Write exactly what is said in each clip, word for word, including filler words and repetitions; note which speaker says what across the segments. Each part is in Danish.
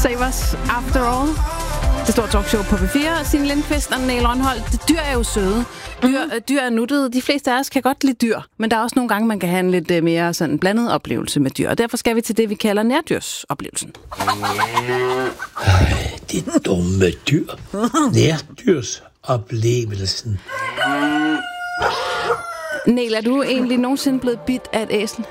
Speaker 1: Save Us After All. Det store talkshow på P fire. Signe Lindqvist og Niel Rønholt. Dyr er jo søde. Dyr, mm-hmm. dyr er nuttede. De fleste af os kan godt lide dyr. Men der er også nogle gange, man kan have en lidt mere sådan blandet oplevelse med dyr. Og derfor skal vi til det, vi kalder nærdyrsoblevelsen.
Speaker 2: Ej, det dumme dyr. Nærdyrsoblevelsen.
Speaker 1: Niel, er du egentlig nogensinde blevet bidt af et æsel?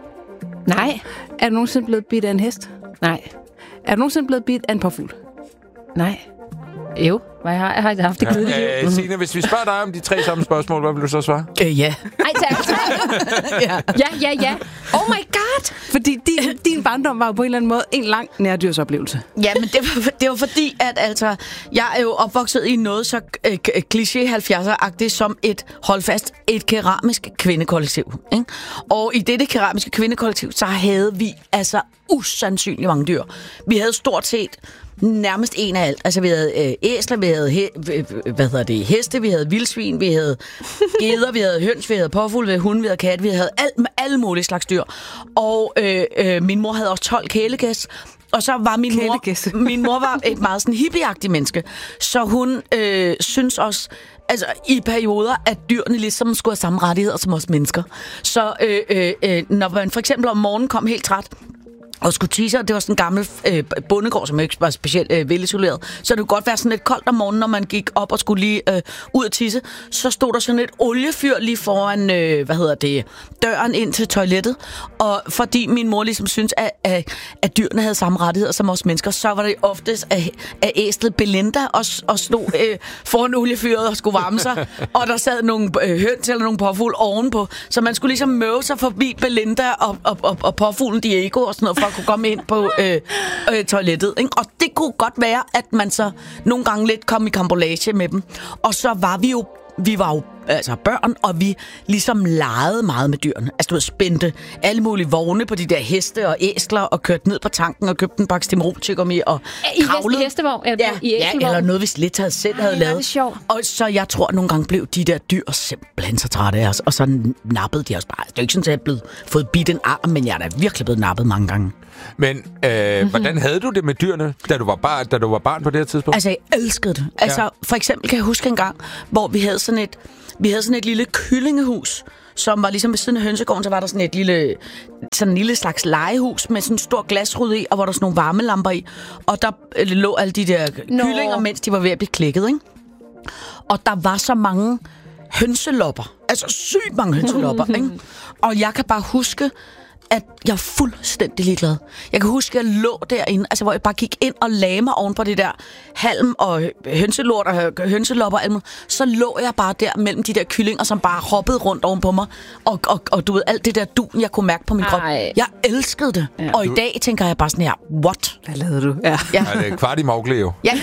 Speaker 3: Nej.
Speaker 1: Er du nogensinde blevet bidt af en hest?
Speaker 3: Nej.
Speaker 1: Er du nogensinde blevet bidt af en påfugl?
Speaker 3: Nej. Jo, jeg har, jeg har haft det kedeligt.
Speaker 4: Ja, øh, Signe, hvis vi spørger dig om de tre samme spørgsmål, hvad vil du så svare?
Speaker 3: Øh, ja. Ej, tak. ja. ja, ja, ja. Oh my god!
Speaker 1: Fordi din, din barndom var jo på en eller anden måde en lang nærdyrsoplevelse.
Speaker 5: Ja, men det var, det var fordi, at altså, jeg er jo opvokset i noget så øh, kliché halvfjerdser-agtigt som et, hold fast, et keramisk kvindekollektiv. Ikke? Og i dette keramiske kvindekollektiv, så havde vi altså usandsynligt mange dyr. Vi havde stort set nærmest en af alt. Altså, vi havde øh, æsler, vi havde he, hvad hedder det, heste, vi havde vildsvin, vi havde geder, vi havde høns, vi havde påfugle, vi havde hunde, vi havde kat, vi havde alt, alle mulige slags dyr. Og øh, øh, min mor havde også tolv kælegæs. Og så var min mor, min mor var et meget sådan hippieagtigt menneske. Så hun øh, synes også, altså i perioder, at dyrene ligesom skulle have samme rettigheder som os mennesker. Så øh, øh, når man for eksempel om morgenen kom helt træt, og skulle tisse, og det var sådan en gammel øh, bondegård, som ikke var specielt øh, velisoleret. Så det kunne godt være sådan lidt koldt om morgenen, når man gik op og skulle lige øh, ud og tisse. Så stod der sådan et oliefyr lige foran, øh, hvad hedder det, døren ind til toilettet. Og fordi min mor ligesom syntes, at, at, at dyrene havde samme rettigheder som os mennesker, så var det oftest, at, at æslet Belinda og, og stod øh, foran oliefyret og skulle varme sig. Og der sad nogle øh, høns eller nogle påfugle ovenpå. Så man skulle ligesom møve sig forbi Belinda og, og, og, og påfuglen Diego og sådan noget, for at kunne komme ind på øh, øh, toilettet. Ikke? Og det kunne godt være, at man så nogle gange lidt kom i karambolage med dem. Og så var vi jo, vi var jo altså børn, og vi ligesom legede meget med dyrene. Altså du ved, spændte alle mulige vogne på de der heste og æsler, og kørte ned på tanken og købte en pakke Stimrol-tyggegummi og kravlede.
Speaker 3: I hestevogn? Ja,
Speaker 5: i ja, eller noget, vi lidt havde selv havde lavet.
Speaker 3: Det sjovt.
Speaker 5: Og så jeg tror, at nogle gange blev de der dyr simpelthen så trætte af os, og så nappede de os bare. Det er ikke sådan, at jeg er blevet fået bidt en arm, men jeg er da virkelig blevet nappet mange gange.
Speaker 4: Men øh, mm-hmm. hvordan havde du det med dyrene, da du var barn, da du var barn på det her tidspunkt?
Speaker 5: Altså, jeg elskede det. Altså, ja. For eksempel kan jeg huske en gang, hvor vi havde sådan et, vi havde sådan et lille kyllingehus, som var ligesom ved siden af hønsegården, så var der sådan et lille, sådan en lille slags legehus med sådan en stor glasrude i, og hvor der sådan nogle varmelamper i. Og der øh, lå alle de der Nå. kyllinger, mens de var ved at blive klækket, ikke? Og der var så mange hønselopper. Altså sygt mange hønselopper, ikke? Og jeg kan bare huske, at jeg er fuldstændig ligeglad. Jeg kan huske, at jeg lå derinde, altså hvor jeg bare gik ind og lagde mig oven på det der halm og hønselort og hønselopper. Så lå jeg bare der mellem de der kyllinger, som bare hoppede rundt oven på mig. Og, og, og du ved, alt det der dun, jeg kunne mærke på min Ej. krop. Jeg elskede det. Ja. Og i dag tænker jeg bare sådan her, what?
Speaker 1: Hvad lavede du? Ja.
Speaker 4: Ja. Ja, det er kvart i Mowgli jo.
Speaker 5: Ja.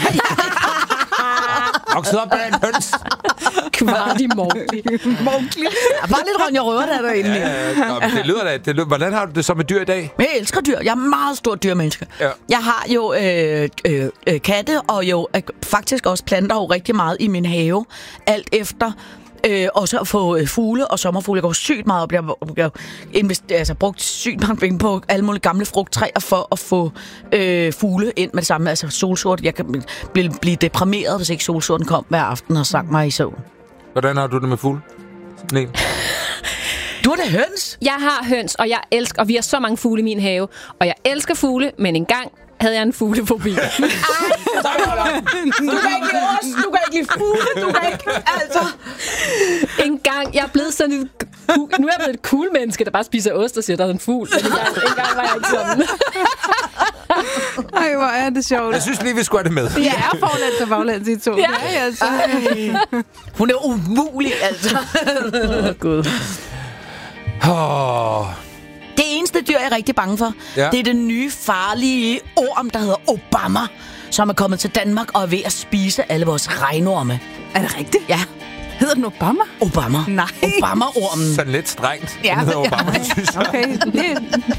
Speaker 4: Vokset op med en høns.
Speaker 3: Kvart i Mowgli.
Speaker 5: Mowgli. Bare lidt Ronja Røver der derinde.
Speaker 4: Ja, ja, det lyder da. Det lyder, hvordan har du det så med dyr i dag?
Speaker 5: Jeg elsker dyr. Jeg er meget stor dyrmenneske. Ja. Jeg har jo øh, øh, øh, katte, og jo øh, faktisk også planter jo rigtig meget i min have. Alt efter... Øh, og så få øh, fugle og sommerfugle. Jeg går sygt meget op. Jeg har invester- altså, brugt sygt mange penge på alle mulige gamle frugttræer for at få øh, fugle ind med det samme. Altså solsort. Jeg kan blive, blive deprimeret, hvis ikke solsorten kom hver aften og sang mig i søvn.
Speaker 4: Hvordan har du det med fugle? Nej.
Speaker 5: Du har da høns?
Speaker 3: Jeg har høns, og jeg elsker, og vi har så mange fugle i min have. Og jeg elsker fugle, men engang havde jeg en fuglefobi. Ej,
Speaker 5: du kan ikke lide os, du kan ikke lide fugle, du kan ikke, altså.
Speaker 3: En gang, jeg er blevet sådan et, nu er jeg blevet et cool menneske, der bare spiser ost og siger, der er en fugl. Men en gang, en gang var jeg ikke sådan.
Speaker 1: Ej, hvor er det sjovt.
Speaker 4: Jeg synes lige, vi skulle have det med.
Speaker 1: Ja, er forlæns og baglæns i to. Ja, ja altså.
Speaker 5: Hun er umulig, altså.
Speaker 1: Åh, oh, Gud.
Speaker 4: Åh... Oh.
Speaker 5: Det eneste dyr, jeg er rigtig bange for, ja. det er det nye farlige orm, der hedder Obama, som er kommet til Danmark og er ved at spise alle vores regnorme.
Speaker 1: Er det rigtigt?
Speaker 5: Ja.
Speaker 1: Hedder den Obama?
Speaker 5: Obama.
Speaker 1: Nej.
Speaker 5: Obama-ormen.
Speaker 4: Sådan lidt strengt.
Speaker 1: Ja,
Speaker 4: den hedder Obama,
Speaker 1: ja.
Speaker 4: synes jeg.
Speaker 1: Okay, det,